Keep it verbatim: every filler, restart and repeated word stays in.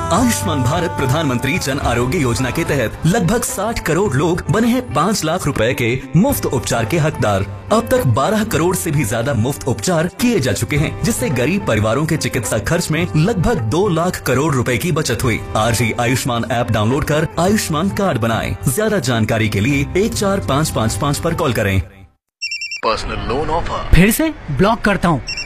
आयुष्मान भारत प्रधानमंत्री जन आरोग्य योजना के तहत लगभग साठ करोड़ लोग बने हैं पाँच लाख रुपए के मुफ्त उपचार के हकदार। अब तक बारह करोड़ से भी ज्यादा मुफ्त उपचार किए जा चुके हैं, जिससे गरीब परिवारों के चिकित्सा खर्च में लगभग दो लाख करोड़ रुपए की बचत हुई। आज ही आयुष्मान ऐप डाउनलोड कर आयुष्मान कार्ड बनाएं। ज्यादा जानकारी के लिए एक चार पाँच पाँच पाँच पर कॉल करें। Personal loan offer. फिर से ब्लॉक करता हूँ।